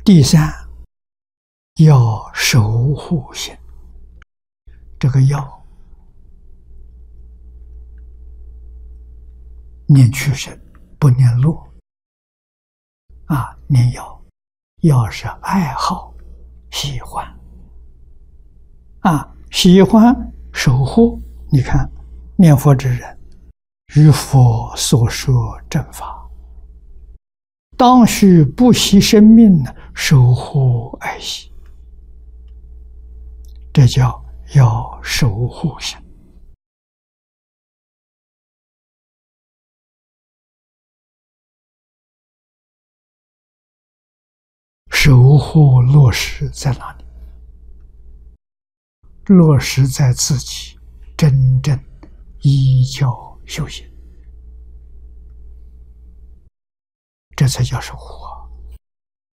第三，要守护心。这个要念去声，不念落念要是爱好喜欢喜欢守护。你看念佛之人，于佛所说正法，当须不惜生命守护爱惜，这叫要守护心。守护落实在哪里？落实在自己真正依教修行，这才叫守护